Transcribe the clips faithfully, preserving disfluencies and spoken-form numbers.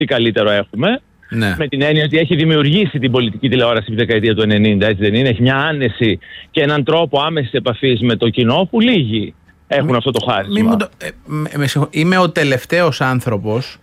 τι καλύτερο έχουμε. Ναι. Με την έννοια ότι έχει δημιουργήσει την πολιτική τηλεόραση τη δεκαετία του ενενήντα, έτσι δεν είναι? Έχει μια άνεση και έναν τρόπο άμεσης επαφής με το κοινό που λίγοι έχουν μη, αυτό το χάρισμα. Το, ε, με, με είμαι ο τελευταίος άνθρωπος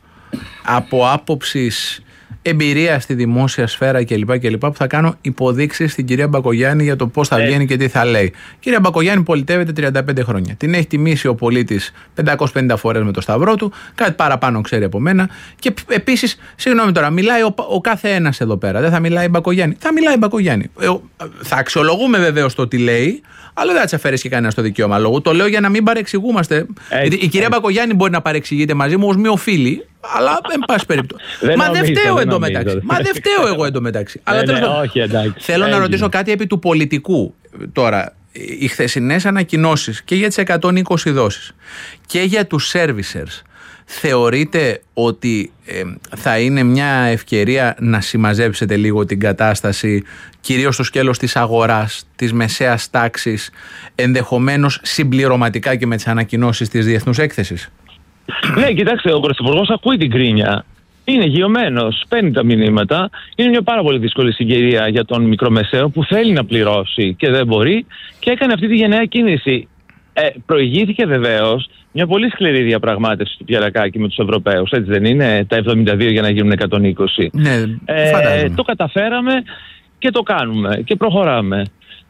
από άποψης εμπειρία στη δημόσια σφαίρα κλπ. κλπ. Που θα κάνω υποδείξεις στην κυρία Μπακογιάννη για το πώς θα ε. βγαίνει και τι θα λέει. Κυρία Μπακογιάννη πολιτεύεται τριάντα πέντε χρόνια. Την έχει τιμήσει ο πολίτης πεντακόσιες πενήντα φορές με το σταυρό του, κάτι παραπάνω ξέρει από μένα. Και επίσης, συγγνώμη τώρα, μιλάει ο, ο κάθε ένας εδώ πέρα. Δεν θα μιλάει η Μπακογιάννη. Θα μιλάει η Μπακογιάννη. Ε, θα αξιολογούμε βεβαίως το τι λέει, αλλά δεν θα της αφαιρέσει και κανένα το δικαίωμα λόγου. Το λέω για να μην παρεξηγούμαστε. Έτσι, η κυρία έτσι. Μπακογιάννη μπορεί να παρεξηγείται μαζί μου ως μη οφείλει, αλλά εν πάση περιπτώσει. Μα δεν φταίω εντωμεταξύ. Μα δεν φταίω εγώ εντωμεταξύ. Αλλά ναι, ναι, όχι, εντάξει. Θέλω Έγινε. να ρωτήσω κάτι επί του πολιτικού. Τώρα, οι χθεσινές ανακοινώσεις και για τις εκατόν είκοσι δόσεις και για τους servicers, θεωρείτε ότι ε, θα είναι μια ευκαιρία να συμμαζέψετε λίγο την κατάσταση, κυρίως στο σκέλος της αγοράς, της μεσαίας τάξης, ενδεχομένως συμπληρωματικά και με τις ανακοινώσεις της Διεθνούς Έκθεσης? Ναι, κοιτάξτε, ο Πρωθυπουργός ακούει την κρίνια. Είναι γειωμένος, παίρνει τα μηνύματα. Είναι μια πάρα πολύ δύσκολη συγκυρία για τον μικρομεσαίο που θέλει να πληρώσει και δεν μπορεί και έκανε αυτή τη γενναία κίνηση. Ε, προηγήθηκε βεβαίως μια πολύ σκληρή διαπραγμάτευση του Πιερακάκη με τους Ευρωπαίους. Έτσι δεν είναι? Τα εβδομήντα δύο για να γίνουν εκατόν είκοσι. Ναι, ε, το καταφέραμε και το κάνουμε και προχωράμε.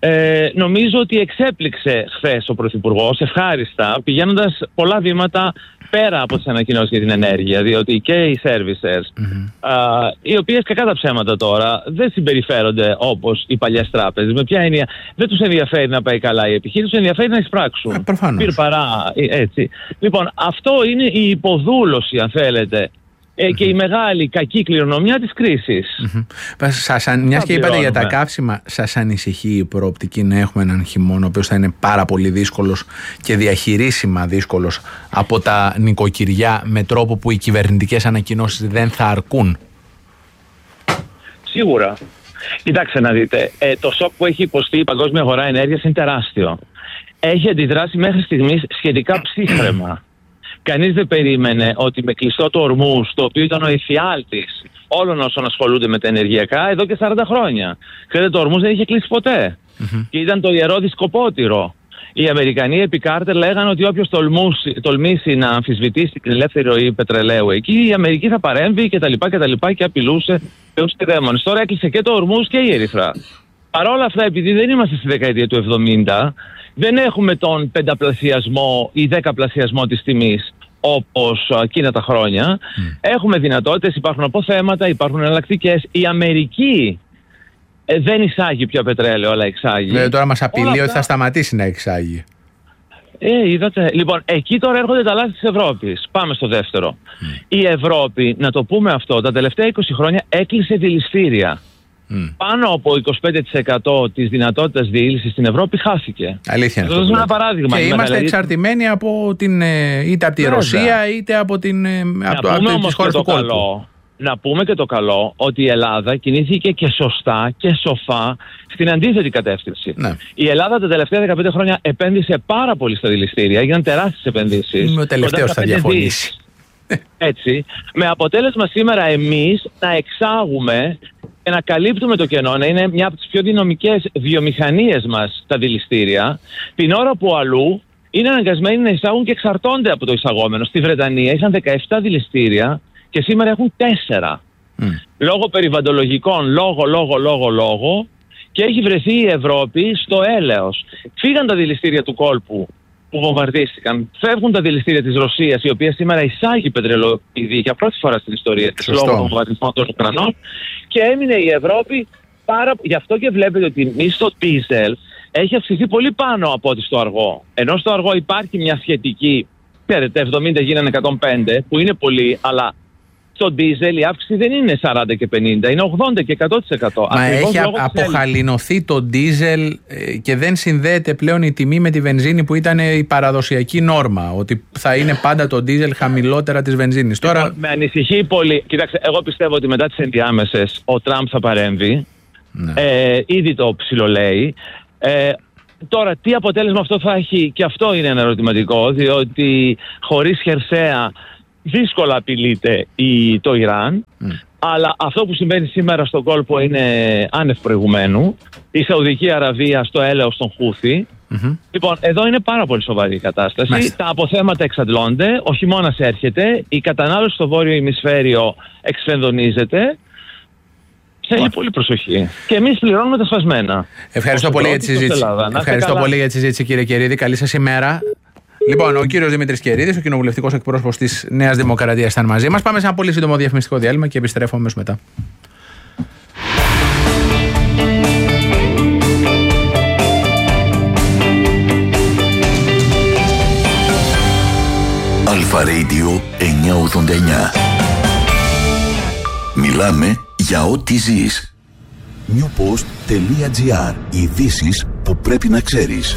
Ε, νομίζω ότι εξέπληξε χθες ο Πρωθυπουργός ευχάριστα, πηγαίνοντας πολλά βήματα πέρα από τις ανακοινώσεις για την ενέργεια, διότι και οι servicers, mm-hmm. α, οι οποίες κακά τα ψέματα τώρα δεν συμπεριφέρονται όπως οι παλιές τράπεζες. Με ποια έννοια? Δεν τους ενδιαφέρει να πάει καλά η επιχείρηση, τους ενδιαφέρει να εισπράξουν. Ε, προφανώς. Πυρπαρά, έτσι. Λοιπόν, αυτό είναι η υποδούλωση, αν θέλετε, Ε, και η μεγάλη κακή κληρονομιά της κρίσης. Mm-hmm. Σας, μιας και είπατε για τα καύσιμα, σας ανησυχεί η προοπτική να έχουμε έναν χειμώνα ο οποίος θα είναι πάρα πολύ δύσκολος και διαχειρίσιμα δύσκολος από τα νοικοκυριά, με τρόπο που οι κυβερνητικές ανακοινώσεις δεν θα αρκούν? Σίγουρα. Κοιτάξτε να δείτε, ε, το σοκ που έχει υποστεί η παγκόσμια αγορά ενέργειας είναι τεράστιο. Έχει αντιδράσει μέχρι στιγμής σχετικά ψύχραιμα. Κανείς δεν περίμενε ότι με κλειστό το Ορμούζ, το οποίο ήταν ο εφιάλτης όλων όσων ασχολούνται με τα ενεργειακά εδώ και σαράντα χρόνια. Ξέρετε, το Ορμούζ δεν είχε κλείσει ποτέ. Mm-hmm. Και ήταν το ιερό δισκοπότηρο. Οι Αμερικανοί επί Κάρτερ λέγανε ότι όποιος τολμήσει να αμφισβητήσει την ελεύθερη ροή πετρελαίου εκεί, η Αμερική θα παρέμβει κτλ. Και, και, και απειλούσε θεούς και δαίμονες. Τώρα έκλεισε και το Ορμούζ και η Ερυθρά. Παρ' όλα αυτά, επειδή δεν είμαστε στη δεκαετία του εβδομήντα, δεν έχουμε τον πενταπλασιασμό ή δεκαπλασιασμό της τιμής όπως εκείνα τα χρόνια. Mm. Έχουμε δυνατότητες, υπάρχουν αποθέματα, υπάρχουν εναλλακτικές. Η Αμερική ε, δεν εισάγει πια πετρέλαιο, αλλά εξάγει. Ναι, τώρα μας απειλεί αυτά... ότι θα σταματήσει να εξάγει. Ε, είδατε. Λοιπόν, εκεί τώρα έρχονται τα λάθη της Ευρώπης. Πάμε στο δεύτερο. Mm. Η Ευρώπη, να το πούμε αυτό, τα τελευταία είκοσι χρόνια έκλεισε δηληστήρια. Mm. Πάνω από είκοσι πέντε τοις εκατό της δυνατότητας διήλυσης στην Ευρώπη χάθηκε. Αλήθεια είναι. Αυτό είναι ένα παράδειγμα. Και είμαστε δηλαδή... εξαρτημένοι από την, είτε από τη Βέβαια. Ρωσία είτε από, την, από, το, από τις χώρες του κόλπου. Να πούμε και το καλό ότι η Ελλάδα κινήθηκε και σωστά και σοφά στην αντίθετη κατεύθυνση. Ναι. Η Ελλάδα τα τελευταία δεκαπέντε χρόνια επένδυσε πάρα πολύ στα δηληστήρια, έγιναν τεράστιες επενδύσεις. Είμαι ο τελευταίος θα διαφωνήσει. Έτσι, με αποτέλεσμα σήμερα εμείς να εξάγουμε και να καλύπτουμε το κενό, να είναι μια από τις πιο δυναμικές βιομηχανίες μας τα δηληστήρια, την ώρα που αλλού είναι αναγκασμένοι να εισάγουν και εξαρτώνται από το εισαγόμενο. Στη Βρετανία είχαν δεκαεπτά δηληστήρια και σήμερα έχουν τέσσερα. Mm. Λόγω περιβαλλοντολογικών, λόγω, λόγω, λόγω, λόγω, και έχει βρεθεί η Ευρώπη στο έλεος. Φύγαν τα δηληστήρια του κόλπου που βομβαρδίστηκαν. Φεύγουν τα δηληστήρια της Ρωσίας, η οποία σήμερα εισάγει πετρελαιοειδή για πρώτη φορά στην ιστορία της λόγω των βομβαρδισμών των Ουκρανών, και έμεινε η Ευρώπη πάρα... Γι' αυτό και βλέπετε ότι η τιμή στο ντίζελ έχει αυξηθεί πολύ πάνω από ό,τι στο αργό. Ενώ στο αργό υπάρχει μια σχετική, ξέρετε, εβδομήντα γίνανε εκατόν πέντε, που είναι πολύ, αλλά στο ντίζελ η αύξηση δεν είναι σαράντα και πενήντα, είναι ογδόντα και εκατό τοις εκατό. Μα έχει αποχαλινωθεί το ντίζελ και δεν συνδέεται πλέον η τιμή με τη βενζίνη που ήταν η παραδοσιακή νόρμα, ότι θα είναι πάντα το ντίζελ χαμηλότερα της βενζίνης. Τώρα... Με ανησυχεί πολύ. Κοιτάξτε, εγώ πιστεύω ότι μετά τις ενδιάμεσες ο Τραμπ θα παρέμβει. Ναι. Ε, ήδη το ψιλολέει. Ε, τώρα, τι αποτέλεσμα αυτό θα έχει, και αυτό είναι ένα ερωτηματικό, διότι χωρίς χερσαία δύσκολα απειλείται η, το Ιράν. Mm. Αλλά αυτό που συμβαίνει σήμερα στον κόλπο είναι άνευ προηγουμένου. Η Σαουδική Αραβία στο έλεος των Χούθη. Mm-hmm. Λοιπόν, εδώ είναι πάρα πολύ σοβαρή η κατάσταση. Μάλιστα. Τα αποθέματα εξαντλώνται, ο χειμώνας έρχεται, η κατανάλωση στο βόρειο ημισφαίριο εξφενδονίζεται. Θέλει yeah. πολύ προσοχή. Και εμείς πληρώνουμε τα σφασμένα. Ευχαριστώ πολύ για τη συζήτηση. Ευχαριστώ πολύ για τη συζήτηση, κύριε Κερίδη. Καλή σας ημέρα. Λοιπόν, ο κύριος Δημήτρης Κερίδης, ο κοινοβουλευτικός εκπρόσωπος της Νέας Δημοκρατίας, ήταν μαζί μας. Πάμε σε ένα πολύ σύντομο διαφημιστικό διάλειμμα και επιστρέφουμε αμέσως μετά. Αλφα Radio εννιακόσια ογδόντα εννιά. Μιλάμε για ό,τι ζεις. newpost.gr. Ειδήσεις που πρέπει να ξέρεις.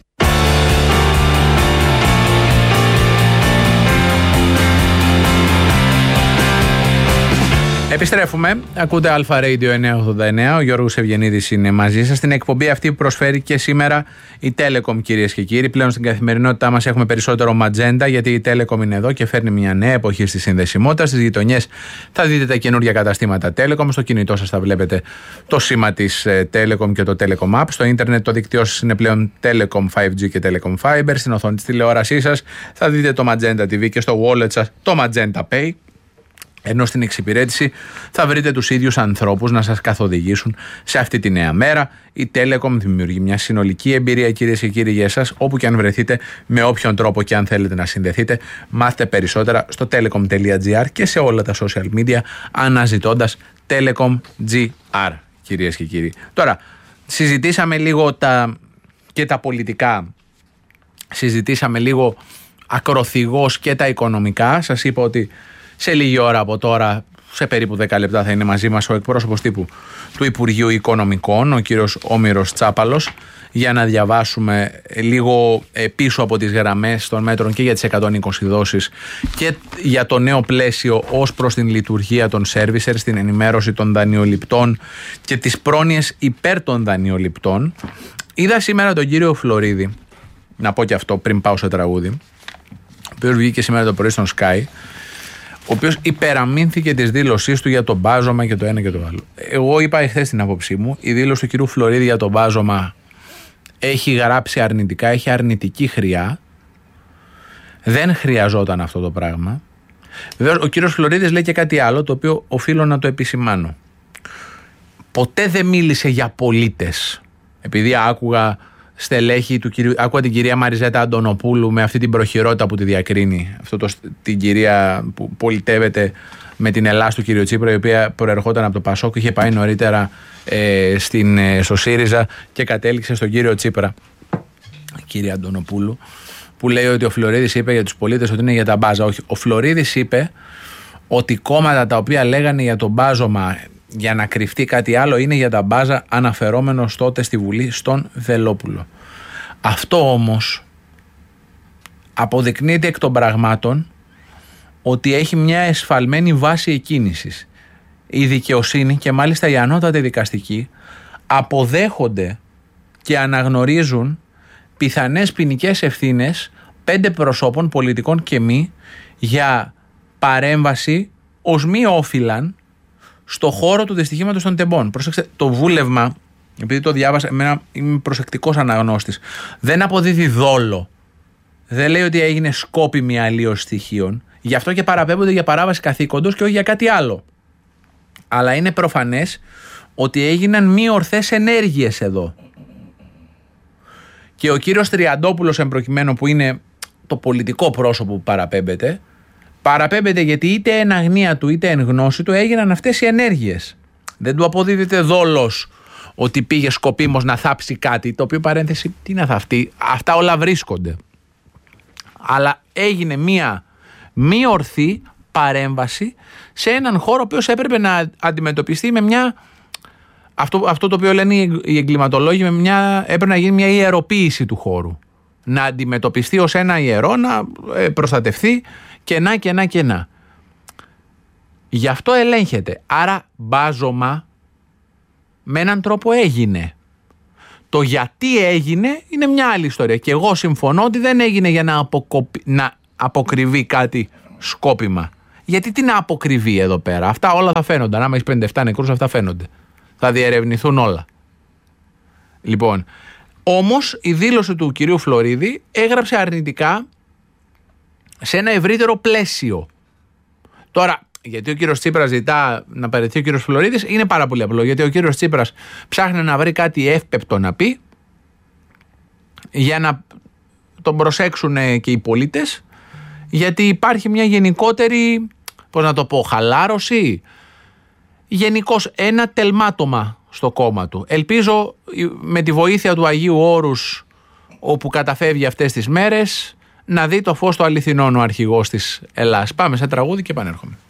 Επιστρέφουμε. Ακούτε Αλφα Radio εννιακόσια ογδόντα εννιά. Ο Γιώργος Ευγενίδης είναι μαζί σας. Στην εκπομπή αυτή που προσφέρει και σήμερα η Telecom, κυρίες και κύριοι. Πλέον στην καθημερινότητά μας έχουμε περισσότερο ματζέντα, γιατί η Telecom είναι εδώ και φέρνει μια νέα εποχή στη συνδεσιμότητα. Στις γειτονιές θα δείτε τα καινούργια καταστήματα Telecom. Στο κινητό σας θα βλέπετε το σήμα της Telecom και το Telecom App. Στο ίντερνετ το δίκτυό σας είναι πλέον Telecom φάιβ τζι και Telecom Fiber. Στην οθόνη της τηλεόρασής σας θα δείτε το Magenta τι βι και στο wallet σας το Magenta Pay. Ενώ στην εξυπηρέτηση θα βρείτε τους ίδιους ανθρώπους να σας καθοδηγήσουν σε αυτή τη νέα μέρα. Η Telecom δημιουργεί μια συνολική εμπειρία, κυρίες και κύριοι, για εσάς, όπου και αν βρεθείτε, με όποιον τρόπο και αν θέλετε να συνδεθείτε. Μάθετε περισσότερα στο telecom.gr και σε όλα τα social media αναζητώντας Telecom τζι αρ, κυρίες και κύριοι. Τώρα, συζητήσαμε λίγο τα, και τα πολιτικά, συζητήσαμε λίγο ακροθυγώς και τα οικονομικά. Σας είπα ότι σε λίγη ώρα από τώρα, σε περίπου δέκα λεπτά, θα είναι μαζί μας ο εκπρόσωπος τύπου του Υπουργείου Οικονομικών, ο κύριος Όμηρος Τσάπαλος, για να διαβάσουμε λίγο πίσω από τις γραμμές των μέτρων και για τις εκατόν είκοσι δόσεις και για το νέο πλαίσιο ως προς την λειτουργία των servicers, την ενημέρωση των δανειοληπτών και τις πρόνοιες υπέρ των δανειοληπτών. Είδα σήμερα τον κύριο Φλωρίδη, να πω και αυτό πριν πάω σε τραγούδι, ο οποίος βγήκε σήμερα το πρωί στον Sky, ο οποίος υπεραμείνθηκε της δήλωσής του για το μπάζωμα και το ένα και το άλλο. Εγώ είπα εχθές την άποψή μου, η δήλωση του κυρίου Φλωρίδη για το μπάζωμα έχει γράψει αρνητικά, έχει αρνητική χρειά. Δεν χρειαζόταν αυτό το πράγμα. Βεβαίως ο κύριος Φλωρίδης λέει και κάτι άλλο, το οποίο οφείλω να το επισημάνω. Ποτέ δεν μίλησε για πολίτες. Επειδή άκουγα στελέχη του κυρίου, άκουγα την κυρία Μαριζέτα Αντωνοπούλου με αυτή την προχειρότητα που τη διακρίνει, αυτό το, την κυρία που πολιτεύεται με την Ελλάς του κύριο Τσίπρα, η οποία προερχόταν από το Πασόκ και είχε πάει νωρίτερα ε, στην, ε, στο ΣΥΡΙΖΑ και κατέληξε στον κύριο Τσίπρα, η κυρία Αντωνοπούλου, που λέει ότι ο Φλωρίδης είπε για τους πολίτες ότι είναι για τα μπάζα. Όχι, ο Φλωρίδης είπε ότι κόμματα τα οποία λέγανε για το μπάζωμα για να κρυφτεί κάτι άλλο είναι για τα μπάζα, αναφερόμενος τότε στη Βουλή στον Βελόπουλο. Αυτό όμως αποδεικνύεται εκ των πραγμάτων ότι έχει μια εσφαλμένη βάση εκκίνησης. Η δικαιοσύνη και μάλιστα οι ανώτατοι δικαστικοί αποδέχονται και αναγνωρίζουν πιθανές ποινικές ευθύνες πέντε προσώπων, πολιτικών και μη, για παρέμβαση ως μη όφυλαν στο χώρο του δυστυχήματος των τεμπών. Προσέξτε, το βούλευμα, επειδή το διάβασα, εμένα είμαι προσεκτικός αναγνώστης, δεν αποδίδει δόλο. Δεν λέει ότι έγινε σκόπιμη αλλίωση στοιχείων. Γι' αυτό και παραπέμπονται για παράβαση καθήκοντος και όχι για κάτι άλλο. Αλλά είναι προφανές ότι έγιναν μη ορθές ενέργειες εδώ. Και ο κύριος Τριαντόπουλος, εμπροκειμένου, που είναι το πολιτικό πρόσωπο που παραπέμπεται, παραπέμπεται γιατί είτε εν αγνία του είτε εν γνώση του έγιναν αυτές οι ενέργειες. Δεν του αποδίδεται δόλος ότι πήγε σκοπίμως να θάψει κάτι, το οποίο, παρένθεση, τι να θαυτεί, αυτά όλα βρίσκονται. Αλλά έγινε μία μη ορθή παρέμβαση σε έναν χώρο ο οποίος έπρεπε να αντιμετωπιστεί με μια, αυτό, αυτό το οποίο λένε οι εγκληματολόγοι, με μια, έπρεπε να γίνει μια ιεροποίηση του χώρου. Να αντιμετωπιστεί ως ένα ιερό, να προστατευτεί και να και να και να. Γι' αυτό ελέγχεται. Άρα μπάζωμα με έναν τρόπο έγινε. Το γιατί έγινε είναι μια άλλη ιστορία. Και εγώ συμφωνώ ότι δεν έγινε για να, αποκοπη, να αποκρυβεί κάτι σκόπιμα. Γιατί την αποκριβεί εδώ πέρα. Αυτά όλα θα φαίνονται. Αν έχει πενήντα επτά νεκρούς, αυτά φαίνονται. Θα διερευνηθούν όλα. Λοιπόν, όμως η δήλωση του κυρίου Φλωρίδη έγραψε αρνητικά σε ένα ευρύτερο πλαίσιο. Τώρα, γιατί ο κύριος Τσίπρας ζητά να παραιτηθεί ο κύριος Φλωρίδης, είναι πάρα πολύ απλό. Γιατί ο κύριος Τσίπρας ψάχνει να βρει κάτι εύπεπτο να πει για να τον προσέξουν και οι πολίτες, γιατί υπάρχει μια γενικότερη, πώς να το πω, χαλάρωση, γενικώς ένα τελμάτωμα στο κόμμα του. Ελπίζω με τη βοήθεια του Αγίου Όρους, όπου καταφεύγει αυτές τις μέρες, να δει το φως του αληθινών ο αρχηγός της Ελλάδας. Πάμε σε τραγούδι και επανέρχομαι.